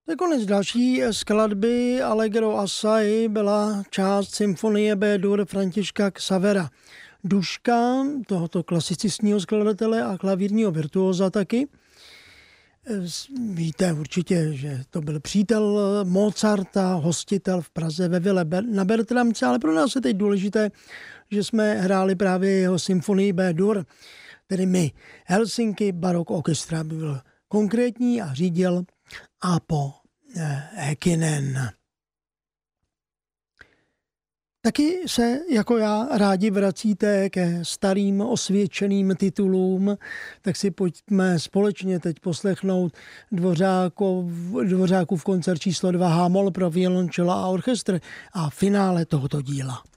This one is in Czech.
To je konec další skladby Allegro assai byla část symfonie B-dur Františka Xavera Duška, tohoto klasicistního skladatele a klavírního virtuóza taky. Víte určitě, že to byl přítel Mozarta, hostitel v Praze ve Vile na Bertramce, ale pro nás je teď důležité, že jsme hráli právě jeho symfonii B-dur, tedy my. Helsinki Baroque Orchestra byl konkrétní a řídil Aapo Häkkinen. Taky se, jako já, rádi vracíte ke starým osvědčeným titulům, tak si pojďme společně teď poslechnout Dvořákův koncert číslo 2 H-moll pro violoncello a orchestr a finále tohoto díla.